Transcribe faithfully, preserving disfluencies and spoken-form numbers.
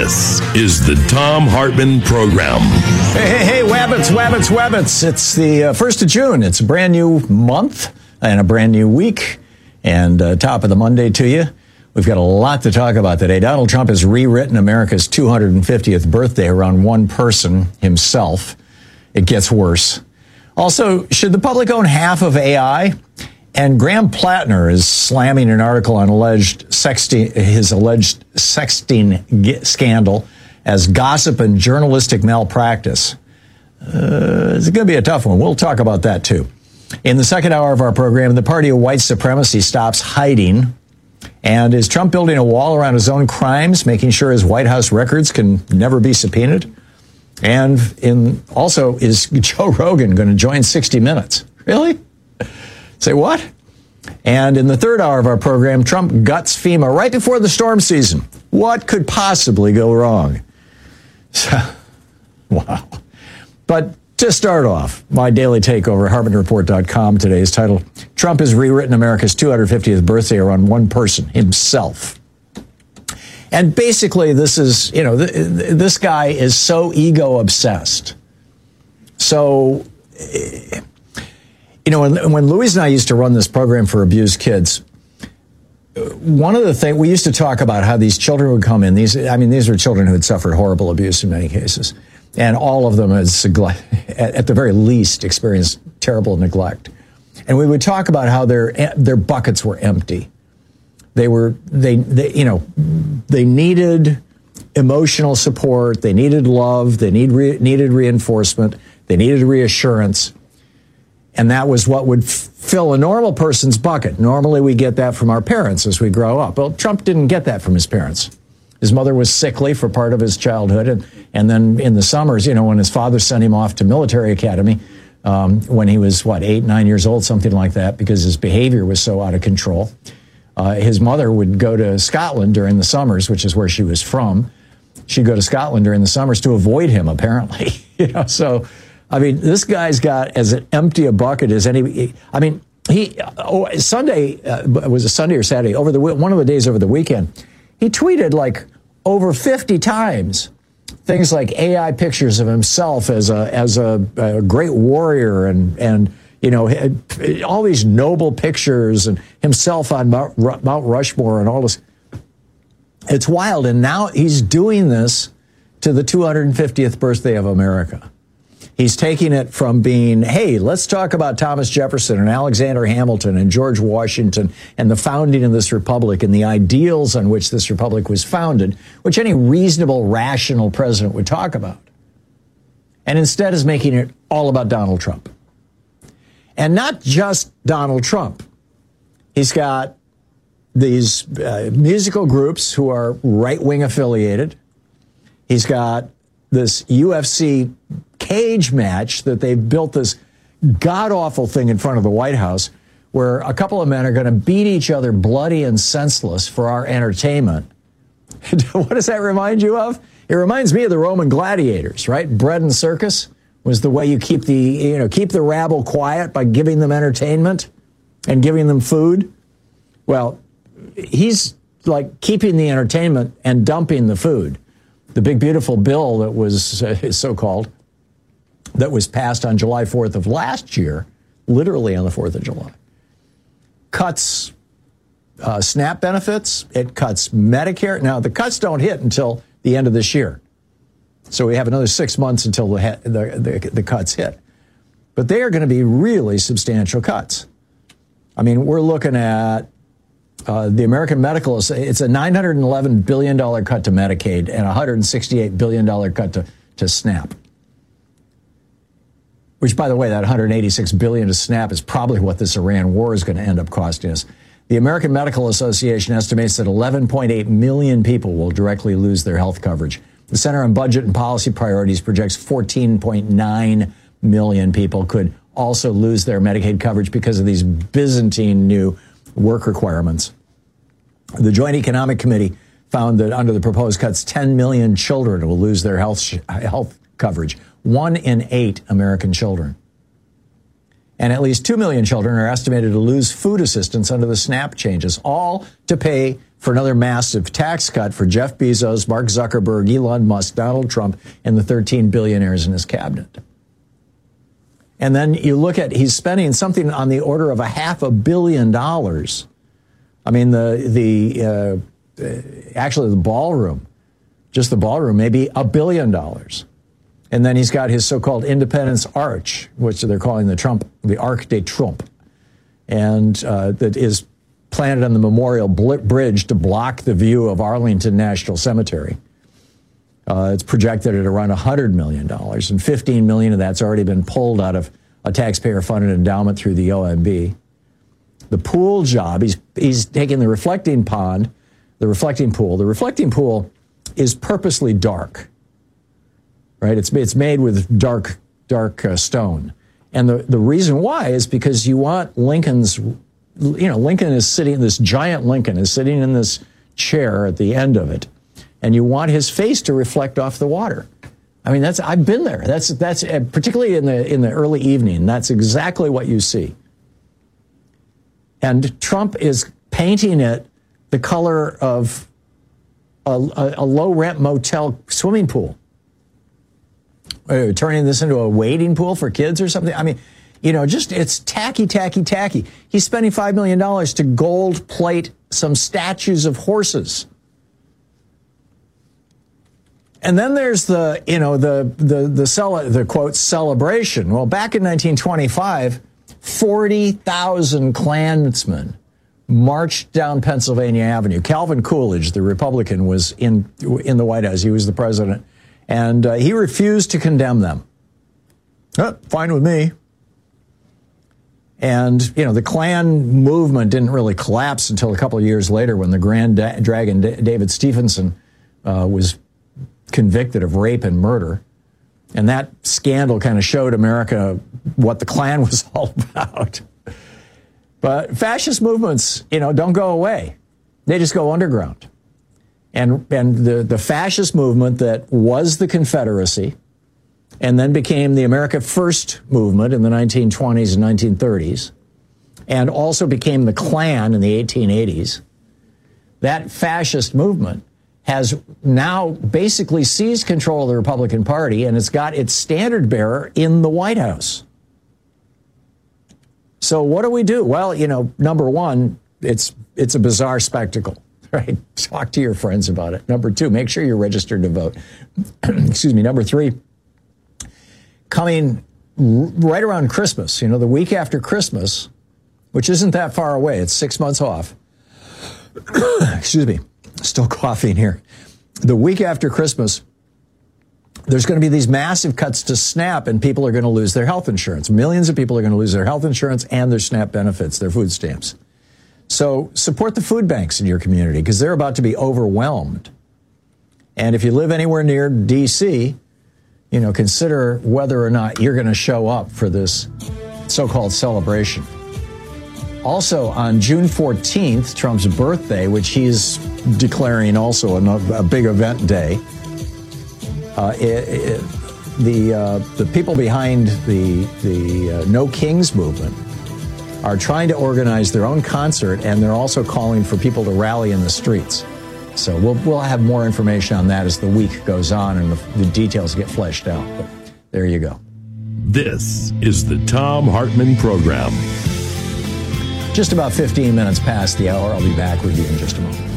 This is the Thom Hartmann Program. Hey, hey, hey, Wabbits, Wabbits, Wabbits. It's the uh, first of June. It's a brand new month and a brand new week. And uh, top of the Monday to you. We've got a lot to talk about today. Donald Trump has rewritten America's two hundred fiftieth birthday around one person, himself. It gets worse. Also, should the public own half of A I? And Graham Plattner is slamming an article on alleged sexting, his alleged sexting scandal as gossip and journalistic malpractice. Uh, it's going to be a tough one. We'll talk about that, too. In the second hour of our program, the party of white supremacy stops hiding. And is Trump building a wall around his own crimes, making sure his White House records can never be subpoenaed? And in also, is Joe Rogan going to join sixty minutes? Really? Say what? And in the third hour of our program, Trump guts FEMA right before the storm season. What could possibly go wrong? So, wow. But to start off, my daily take over at Hartmann Report dot com today is titled, Trump has rewritten America's two hundred fiftieth birthday around one person, himself. And basically, this is, you know, th- th- this guy is so ego obsessed. So, you know, when, when Louise and I used to run this program for abused kids, one of the things, we used to talk about how these children would come in. These, I mean, these were children who had suffered horrible abuse in many cases. And all of them, has, at the very least, experienced terrible neglect. And we would talk about how their their buckets were empty. They were, they, they you know, they needed emotional support. They needed love. They need re, needed reinforcement. They needed reassurance. And that was what would f- fill a normal person's bucket. Normally, we get that from our parents as we grow up. Well, Trump didn't get that from his parents. His mother was sickly for part of his childhood. And, and then in the summers, you know, when his father sent him off to military academy, um, when he was, what, eight, nine years old, something like that, because his behavior was so out of control. Uh, his mother would go to Scotland during the summers, which is where she was from. She'd go to Scotland during the summers to avoid him, apparently. you know, so, I mean, this guy's got as empty a bucket as any. I mean, he, oh, Sunday, uh, was a Sunday or Saturday, over the one of the days over the weekend, he tweeted like over fifty times things like A I pictures of himself as a as a, a great warrior and and you know all these noble pictures and himself on Mount, Mount Rushmore and all this. It's wild, and now he's doing this to the two hundred fiftieth birthday of America. He's taking it from being, hey, let's talk about Thomas Jefferson and Alexander Hamilton and George Washington and the founding of this republic and the ideals on which this republic was founded, which any reasonable, rational president would talk about. And instead is making it all about Donald Trump. And not just Donald Trump. He's got these uh, musical groups who are right-wing affiliated. He's got this U F C cage match that they've built this god-awful thing in front of the White House where a couple of men are going to beat each other bloody and senseless for our entertainment. What does that remind you of? It reminds me of the Roman gladiators, right? Bread and circus was the way you keep the, you know, keep the rabble quiet by giving them entertainment and giving them food. Well, he's like keeping the entertainment and dumping the food. The big, beautiful bill that was uh, so-called, that was passed on July fourth of last year, literally on the fourth of July, cuts uh, SNAP benefits. It cuts Medicare. Now, the cuts don't hit until the end of this year. So we have another six months until the, the, the, the cuts hit. But they are going to be really substantial cuts. I mean, we're looking at Uh, the American Medical, it's a nine hundred eleven billion dollars cut to Medicaid and a one hundred sixty-eight billion dollars cut to, to SNAP. Which, by the way, that one hundred eighty-six billion dollars to SNAP is probably what this Iran war is going to end up costing us. The American Medical Association estimates that eleven point eight million people will directly lose their health coverage. The Center on Budget and Policy Priorities projects fourteen point nine million people could also lose their Medicaid coverage because of these Byzantine new work requirements. The Joint Economic Committee found that under the proposed cuts, ten million children will lose their health sh- health coverage. One in eight American children. And at least two million children are estimated to lose food assistance under the SNAP changes, all to pay for another massive tax cut for Jeff Bezos, Mark Zuckerberg, Elon Musk, Donald Trump, and the thirteen billionaires in his cabinet. And then you look at, he's spending something on the order of a half a billion dollars. I mean, the, the uh, actually the ballroom, just the ballroom, maybe a billion dollars. And then he's got his so-called Independence Arch, which they're calling the Trump, the Arc de Trump, and uh, that is planted on the Memorial Bridge to block the view of Arlington National Cemetery. Uh, it's projected at around one hundred million dollars, and fifteen million dollars of that's already been pulled out of a taxpayer-funded endowment through the O M B. The pool job, he's, he's taking the reflecting pond, the reflecting pool. The reflecting pool is purposely dark. Right, it's it's made with dark dark uh, stone, and the the reason why is because you want Lincoln's, you know, Lincoln is sitting, this giant Lincoln is sitting in this chair at the end of it, and you want his face to reflect off the water. I mean, that's I've been there. That's that's uh, particularly in the in the early evening. That's exactly what you see. And Trump is painting it the color of a, a, a low rent motel swimming pool. Uh, turning this into a wading pool for kids or something. I mean, you know, just it's tacky, tacky, tacky. He's spending five million dollars to gold plate some statues of horses. And then there's the, you know, the, the, the, cele- the quote, celebration. Well, back in nineteen twenty-five, forty thousand Klansmen marched down Pennsylvania Avenue. Calvin Coolidge, the Republican, was in, in the White House. He was the president. And uh, he refused to condemn them. Oh, fine with me. And, you know, the Klan movement didn't really collapse until a couple of years later when the Grand da- Dragon da- David Stephenson uh, was convicted of rape and murder. And that scandal kind of showed America what the Klan was all about. But fascist movements, you know, don't go away. They just go underground. And and the, the fascist movement that was the Confederacy and then became the America First movement in the nineteen twenties and nineteen thirties and also became the Klan in the eighteen eighties, that fascist movement has now basically seized control of the Republican Party, and it's got its standard bearer in the White House. So what do we do? Well, you know, number one, it's it's a bizarre spectacle. Right. Talk to your friends about it. Number two, make sure you're registered to vote. Excuse me. Number three, coming right around Christmas, you know, the week after Christmas, which isn't that far away. It's six months off. Excuse me. Still coughing here. The week after Christmas, there's going to be these massive cuts to SNAP, and people are going to lose their health insurance. Millions of people are going to lose their health insurance and their SNAP benefits, their food stamps. So support the food banks in your community because they're about to be overwhelmed. And if you live anywhere near D C, you know, consider whether or not you're going to show up for this so-called celebration. Also, on June fourteenth, Trump's birthday, which he's declaring also a, a big event day, uh, it, it, the uh, the people behind the the uh, No Kings movement are trying to organize their own concert, and they're also calling for people to rally in the streets. So we'll we'll have more information on that as the week goes on and the, the details get fleshed out. But there you go. This is the Thom Hartmann Program. Just about fifteen minutes past the hour. I'll be back with you in just a moment.